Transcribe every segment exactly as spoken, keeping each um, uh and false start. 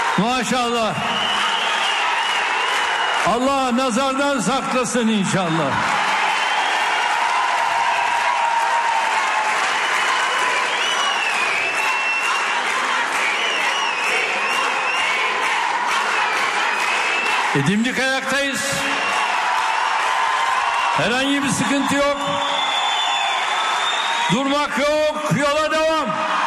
Maşallah. Allah nazardan saklasın inşallah. E, dimdik ayaktayız. Herhangi bir sıkıntı yok. Durmak yok. Yola devam.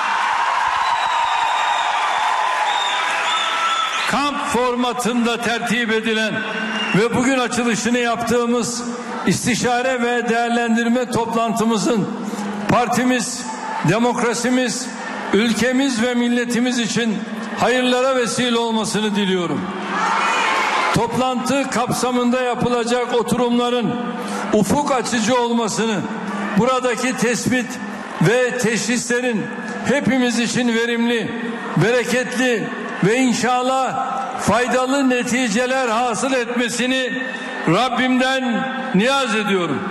Kamp formatında tertip edilen ve bugün açılışını yaptığımız istişare ve değerlendirme toplantımızın partimiz, demokrasimiz, ülkemiz ve milletimiz için hayırlara vesile olmasını diliyorum. Toplantı kapsamında yapılacak oturumların ufuk açıcı olmasını, buradaki tespit ve teşhislerin hepimiz için verimli, bereketli ve inşallah faydalı neticeler hasıl etmesini Rabbimden niyaz ediyorum.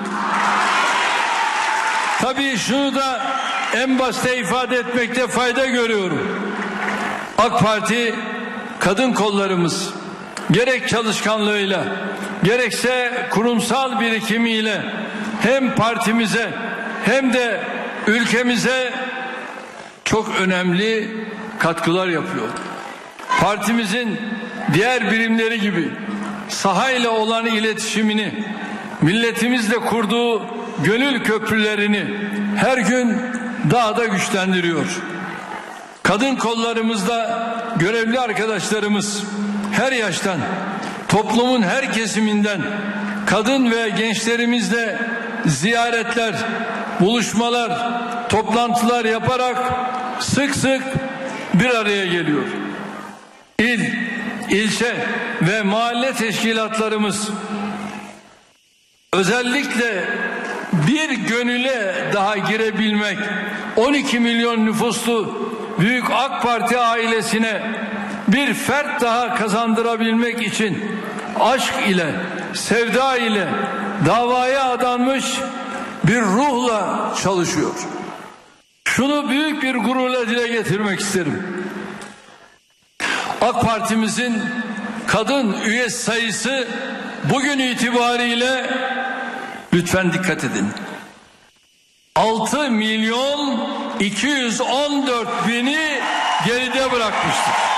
Tabii şunu da en başta ifade etmekte fayda görüyorum. AK Parti kadın kollarımız gerek çalışkanlığıyla gerekse kurumsal birikimiyle hem partimize hem de ülkemize çok önemli katkılar yapıyor. Partimizin diğer birimleri gibi sahayla olan iletişimini, milletimizle kurduğu gönül köprülerini her gün daha da güçlendiriyor. Kadın kollarımızda görevli arkadaşlarımız her yaştan, toplumun her kesiminden kadın ve gençlerimizle ziyaretler, buluşmalar, toplantılar yaparak sık sık bir araya geliyor. İl, ilçe ve mahalle teşkilatlarımız özellikle bir gönüle daha girebilmek, on iki milyon nüfuslu büyük AK Parti ailesine bir fert daha kazandırabilmek için aşk ile, sevda ile davaya adanmış bir ruhla çalışıyor. Şunu büyük bir gururla dile getirmek isterim. AK Parti'mizin kadın üye sayısı bugün itibariyle, lütfen dikkat edin, altı milyon iki yüz on dört bini geride bırakmıştır.